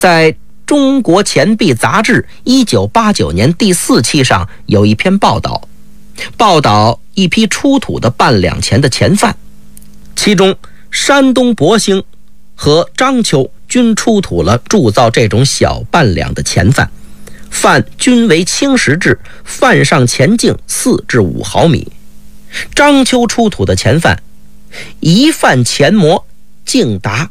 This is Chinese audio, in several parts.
在中国钱币杂志1989年第4期上有一篇报道一批出土的半两钱的钱范，其中山东博兴和章丘均出土了铸造这种小半两的钱范，范均为青石质，范上钱径4至5毫米。章丘出土的钱范，一范钱模竟达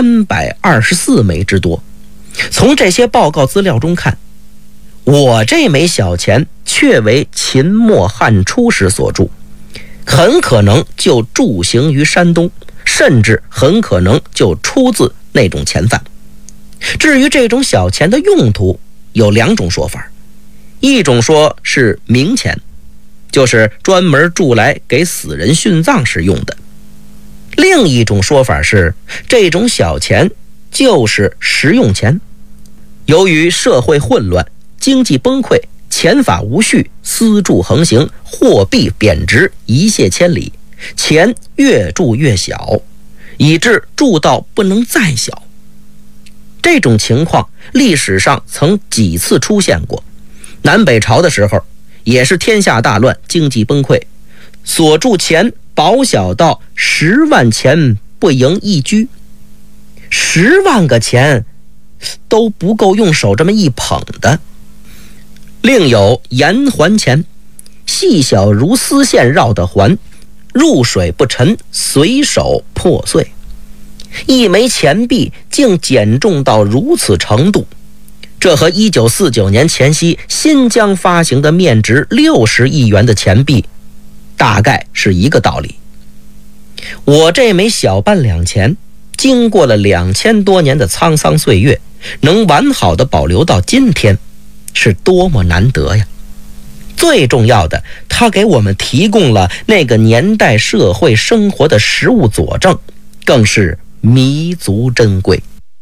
324枚之多。从这些报告资料中看，我这枚小钱确为秦末汉初时所铸，很可能就铸行于山东，甚至很可能就出自那种钱范。至于这种小钱的用途，有2种说法。一种说是冥钱，就是专门铸来给死人殉葬时用的。另一种说法是，这种小钱就是实用钱。由于社会混乱，经济崩溃，钱法无序，私铸横行，货币贬值，一泻千里，钱越铸越小，以致铸到不能再小。这种情况历史上曾几次出现过。南北朝的时候，也是天下大乱，经济崩溃，所铸钱薄小到10万钱不盈一居，10万个钱都不够用手这么一捧的。另有盐环钱，细小如丝线绕的环，入水不沉，随手破碎。一枚钱币竟减重到如此程度，这和1949年前夕新疆发行的面值60亿元的钱币大概是一个道理。我这枚小半两钱经过了2000多年的沧桑岁月，能完好的保留到今天，是多么难得呀！最重要的，它给我们提供了那个年代社会生活的实物佐证，更是弥足珍贵。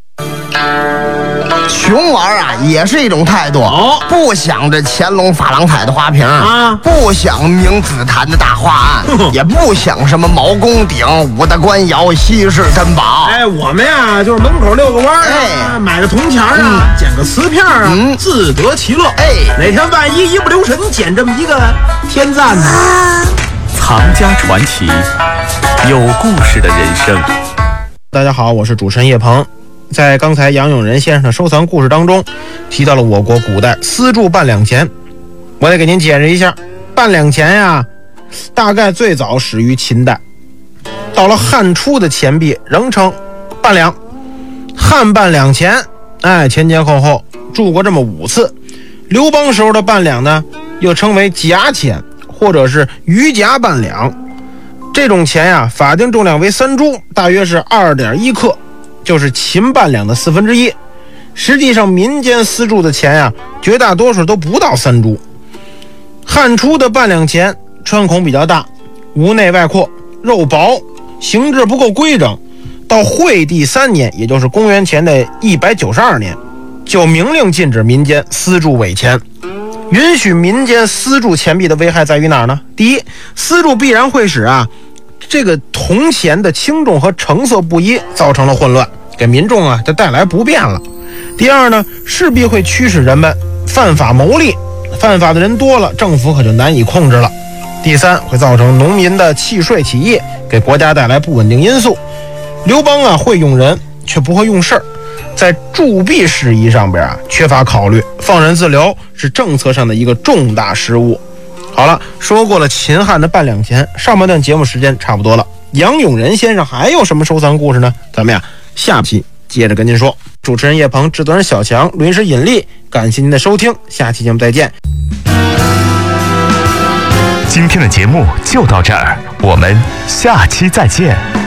穷玩啊，也是一种态度。不想这乾隆珐琅彩的花瓶啊，不想明紫檀的大画案，也不想什么毛公鼎、武大官窑、稀世珍宝。 我们呀，就是门口遛个弯啊，买个铜钱啊，捡个瓷片啊，自得其乐。哪天万一一不留神捡这么一个天赞呢？ 藏家传奇，有故事的人生。 大家好，我是主持人叶鹏。在刚才杨永仁先生的收藏故事当中，提到了我国古代私铸半两钱。我得给您解释一下，半两钱呀，大概最早始于秦代，到了汉初的钱币仍称半两。汉半两钱，前前后后铸过这么5次。刘邦时候的半两呢，又称为夹钱，或者是鱼夹半两。这种钱呀，法定重量为3铢，大约是2.1克，就是秦半两的1/4。实际上民间私铸的钱呀，绝大多数都不到3铢。汉初的半两钱穿孔比较大，无内外扩，肉薄，形制不够规整。到惠帝3年，也就是公元前的192年，就明令禁止民间私铸伪钱。允许民间私铸钱币的危害在于哪儿呢？第一，私铸必然会使这个铜钱的轻重和成色不一，造成了混乱，给民众就带来不便了。第二呢，势必会驱使人们犯法牟利，犯法的人多了，政府可就难以控制了。第三，会造成农民的弃税起义，给国家带来不稳定因素。刘邦会用人，却不会用事儿，在铸币事宜上边缺乏考虑，放任自流，是政策上的一个重大失误。好了，说过了秦汉的半两钱，上半段节目时间差不多了。杨永仁先生还有什么收藏故事呢？咱们下期接着跟您说。主持人叶鹏，制作人小强，录音师尹力，感谢您的收听，下期节目再见。 今天的节目就到这儿，我们下期再见。